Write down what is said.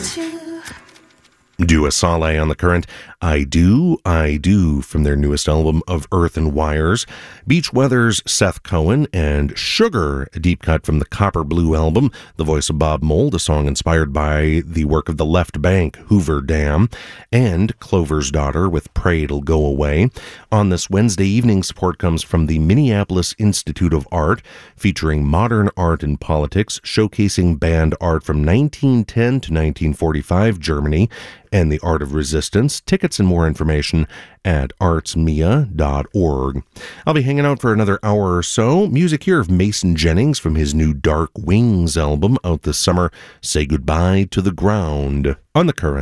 Dua Saleh on The Current. I Do from their newest album of Earth and Wires. Beach Weather's Seth Cohen and Sugar, a deep cut from the Copper Blue album. The voice of Bob Mould, a song inspired by the work of the Left Bank, Hoover Dam. And Clover's Daughter with Pray It'll Go Away. On this Wednesday evening, support comes from the Minneapolis Institute of Art, featuring modern art and politics, showcasing band art from 1910 to 1945 Germany, and the art of resistance. Tickets and more information at artsmia.org. I'll be hanging out for another hour or so. Music here of Mason Jennings from his new Dark Wings album out this summer, Say Goodbye to the Ground, on The Current.